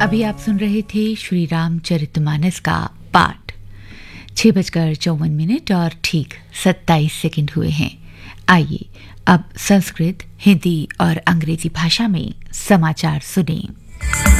अभी आप सुन रहे थे श्री रामचरितमानस का पाठ। 6:54 और ठीक 27 सेकंड हुए हैं। आइए अब संस्कृत, हिंदी और अंग्रेजी भाषा में समाचार सुनें।